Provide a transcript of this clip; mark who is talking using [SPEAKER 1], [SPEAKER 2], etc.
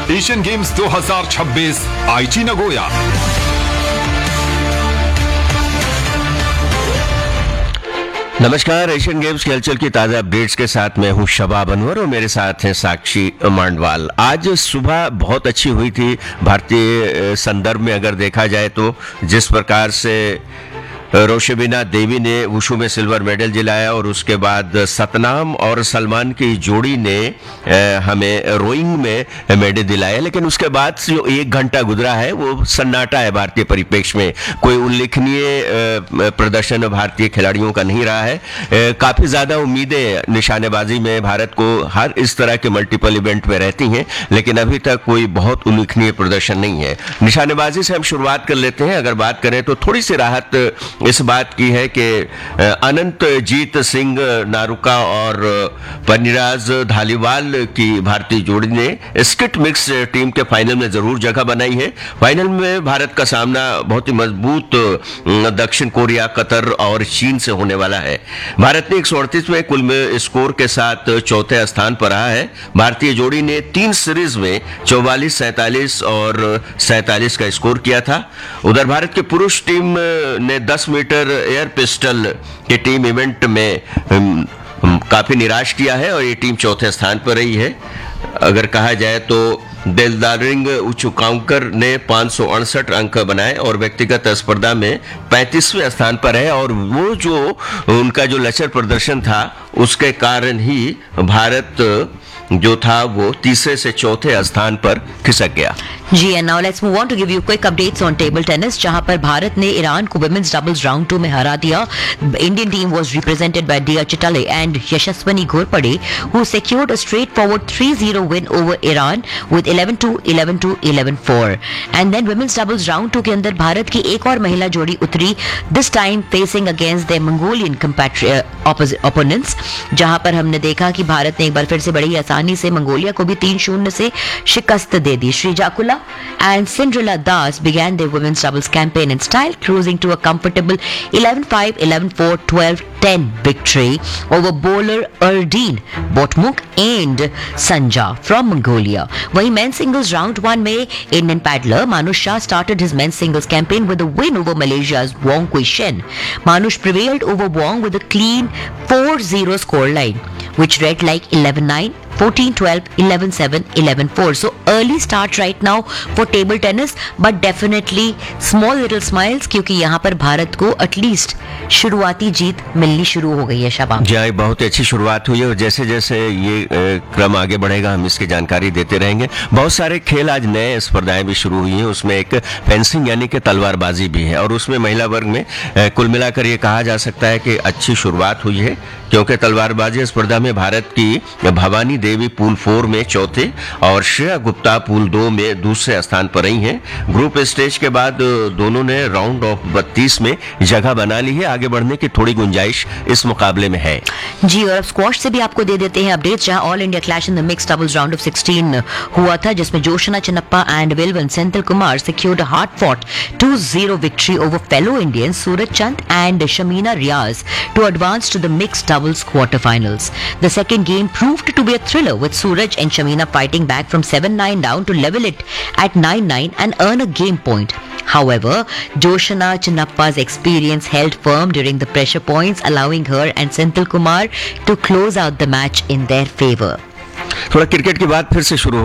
[SPEAKER 1] Asian games 2026 आईची Nagoya.
[SPEAKER 2] नमस्कार, Asian games की हलचल की ताजा अपडेट्स के साथ मैं हूं शबाब अनवर और मेरे साथ हैं साक्षी मांडवाल। आज सुबह बहुत अच्छी हुई थी भारतीय संदर्भ में अगर देखा जाए तो, जिस प्रकार से रोशबिना देवी ने वुशु में सिल्वर मेडल दिलाया और उसके बाद सतनाम और सलमान की जोड़ी ने हमें रोइंग में मेडल दिलाया। लेकिन उसके बाद जो एक घंटा गुजरा है वो सन्नाटा है भारतीय परिप्रेक्ष्य में। कोई उल्लेखनीय प्रदर्शन भारतीय खिलाड़ियों का नहीं रहा है। काफी ज्यादा उम्मीदें निशानेबाजी में भारत को हर इस तरह के मल्टीपल इवेंट में रहती हैं, लेकिन अभी तक कोई बहुत उल्लेखनीय प्रदर्शन नहीं है। निशानेबाजी से हम शुरुआत कर लेते हैं। अगर बात करें तो थोड़ी सी राहत इस बात की है कि अनंतजीत सिंह नारुका और पनिराज धालीवाल की भारतीय जोड़ी ने स्किट मिक्स टीम के फाइनल में जरूर जगह बनाई है। फाइनल में भारत का सामना बहुत ही मजबूत दक्षिण कोरिया, कतर और चीन से होने वाला है। भारत ने 138वें कुल में स्कोर के साथ चौथे स्थान पर रहा है। भारतीय जोड़ी ने 3 सीरीज में 44, 47 और 47 का स्कोर किया था। उधर भारत के पुरुष टीम ने 10 मीटर एयर पिस्टल के टीम इवेंट में काफी निराश किया है और ये टीम चौथे स्थान पर रही है। अगर कहा जाए तो देलदारिंग उचुकांकर ने 568 अंक बनाए और व्यक्तिगत स्पर्धा में 35वें स्थान पर है। और वो जो उनका जो लचर प्रदर्शन था उसके कारण ही भारत जो था वो तीसरे से चौथे स्थान पर खिसक गया।
[SPEAKER 3] जी, and now let's move on to give you quick updates on table tennis, जहां पर भारत ने ईरान को वुमेन्स डबल्स राउंड 2 में हरा दिया। Indian team was represented by दिया चिटले and यशस्वनी Ghorpade, who secured a straightforward 3-0 win over Iran with 11-2, 11-2, 11-4. And then women's doubles round 2 के अंदर भारत की एक और महिला जोड़ी उतरी, this time facing against their Mongolian opponents, जहां पर हमने देखा कि भारत ने एक बार फिर से बड़ी आसानी से मंगोलिया को भी 3-0 से शिकस्त दे दी। श्रीजाकुला and Cinderella Das began their women's doubles campaign in style, cruising to a comfortable 11-5, 11-4, 12-10 victory over bowler Erdene Botmuk and Sanja from Mongolia. वहीं men's singles round 1 में Indian paddler Manush Shah started his men's singles campaign with a win over Malaysia's Wong Kui Shen. Manush prevailed over Wong with a clean 4-0 scoreline, which read like 11-9, 14-12, 11-7, 11-4. So early start right now for table tennis, but definitely small little smiles, क्योंकि यहाँ पर भारत को at least शुरुआती जीत मिलनी शुरू हो गई है। शाबाश
[SPEAKER 2] जी, बहुत अच्छी शुरुआत हुई है और जैसे जैसे ये क्रम आगे बढ़ेगा हम इसकी जानकारी देते रहेंगे। बहुत सारे खेल आज नए स्पर्धाएं भी शुरू हुई हैं, उसमें एक फेंसिंग यानी कि तलवारबाजी भी है और उसमें महिला वर्ग में कुल मिलाकर ये कहा जा सकता है कि अच्छी शुरुआत हुई है, क्योंकि तलवारबाजी स्पर्धा में भारत की भवानी देवी पूल 4 में चौथे और श्रेया गुप्ता पूल 2 में दूसरे स्थान पर रही हैं। ग्रुप स्टेज के बाद दोनों ने राउंड ऑफ 32 में जगह बना ली है। आगे बढ़ने की थोड़ी गुंजाइश इस मुकाबले में है।
[SPEAKER 3] जी, और अब स्क्वॉश से भी आपको दे देते हैं अपडेट्स, जहां all India clash in the mix doubles round of 16 हुआ था, जिसमें Joshna Chinnappa and विल्वन Senthil Kumar secured a hard-fought 2-0 victory over fellow Indians Suraj Chand and Shamina Riaz to advance to the mixed doubles quarterfinals. The second game proved to be a thriller, with Suraj and Shamina fighting back from 7-9 down to level it at 9-9 and earn a game point. However, Joshana Chinnappa's experience held firm during the pressure points, allowing her and Senthil Kumar to close out the match in their favor.
[SPEAKER 2] थोड़ा cricket की बात फिर से शुरू